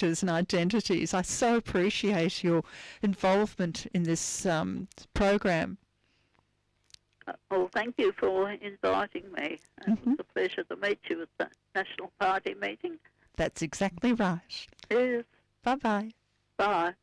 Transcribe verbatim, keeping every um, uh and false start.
characters and identities. I so appreciate your involvement in this um, program. Uh, well, thank you for inviting me. Mm-hmm. It was a pleasure to meet you at the National Party meeting. That's exactly right. Yes. Bye-bye. Bye.